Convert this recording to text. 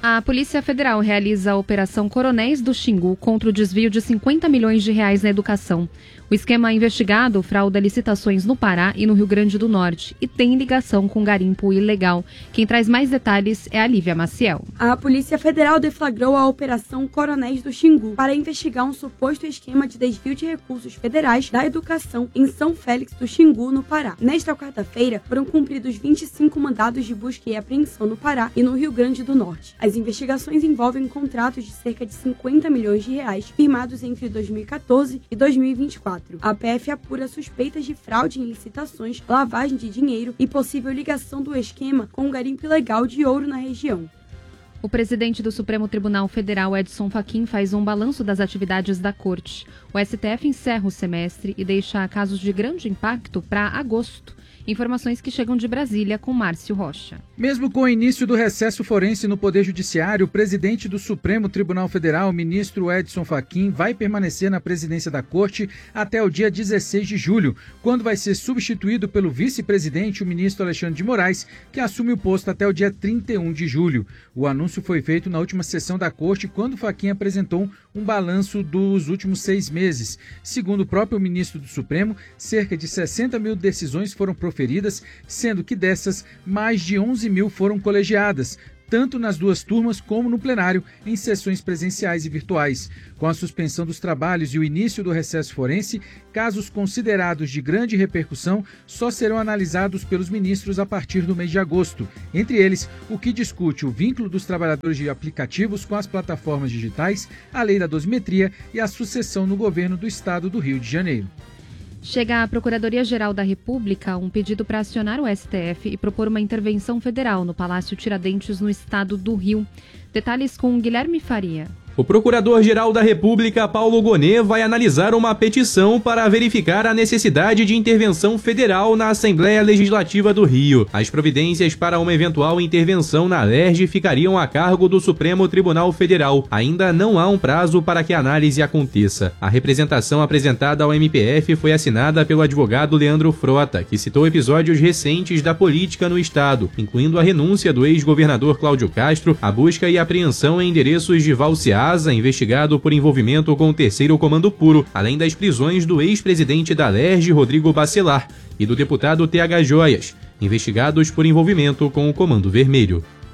A Polícia Federal realiza a Operação Coronéis do Xingu contra o desvio de 50 milhões de reais na educação. O esquema investigado frauda licitações no Pará e no Rio Grande do Norte e tem ligação com garimpo ilegal. Quem traz mais detalhes é a Lívia Maciel. A Polícia Federal deflagrou a Operação Coronéis do Xingu para investigar um suposto esquema de desvio de recursos federais da educação em São Félix do Xingu, no Pará. Nesta quarta-feira, foram cumpridos 25 mandados de busca e apreensão no Pará e no Rio Grande do Norte. As investigações envolvem contratos de cerca de 50 milhões de reais firmados entre 2014 e 2024. A PF apura suspeitas de fraude em licitações, lavagem de dinheiro e possível ligação do esquema com o garimpo ilegal de ouro na região. O presidente do Supremo Tribunal Federal, Edson Fachin, faz um balanço das atividades da Corte. O STF encerra o semestre e deixa casos de grande impacto para agosto. Informações que chegam de Brasília com Márcio Rocha. Mesmo com o início do recesso forense no Poder Judiciário, o presidente do Supremo Tribunal Federal, ministro Edson Fachin, vai permanecer na presidência da Corte até o dia 16 de julho, quando vai ser substituído pelo vice-presidente, o ministro Alexandre de Moraes, que assume o posto até o dia 31 de julho. O anúncio foi feito na última sessão da Corte, quando Fachin apresentou um balanço dos últimos 6 meses. Segundo o próprio ministro do Supremo, cerca de 60 mil decisões foram proferidas, sendo que dessas, mais de 11 mil foram colegiadas, tanto nas duas turmas como no plenário, em sessões presenciais e virtuais. Com a suspensão dos trabalhos e o início do recesso forense, casos considerados de grande repercussão só serão analisados pelos ministros a partir do mês de agosto. Entre eles, o que discute o vínculo dos trabalhadores de aplicativos com as plataformas digitais, a lei da dosimetria e a sucessão no governo do estado do Rio de Janeiro. Chega à Procuradoria-Geral da República um pedido para acionar o STF e propor uma intervenção federal no Palácio Tiradentes, no estado do Rio. Detalhes com Guilherme Faria. O Procurador-Geral da República, Paulo Gonet, vai analisar uma petição para verificar a necessidade de intervenção federal na Assembleia Legislativa do Rio. As providências para uma eventual intervenção na LERJ ficariam a cargo do Supremo Tribunal Federal. Ainda não há um prazo para que a análise aconteça. A representação apresentada ao MPF foi assinada pelo advogado Leandro Frota, que citou episódios recentes da política no estado, incluindo a renúncia do ex-governador Cláudio Castro, a busca e apreensão em endereços de Valciá, investigado por envolvimento com o Terceiro Comando Puro, além das prisões do ex-presidente da LERJ, Rodrigo Bacelar, e do deputado TH Joias, investigados por envolvimento com o Comando Vermelho.